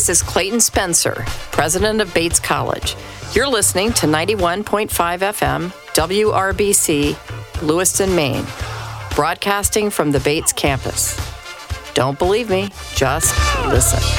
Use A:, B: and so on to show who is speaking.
A: This is Clayton Spencer, president of Bates College. You're listening to 91.5 FM, WRBC, Lewiston, Maine, broadcasting from the Bates campus. Don't believe me? Just listen.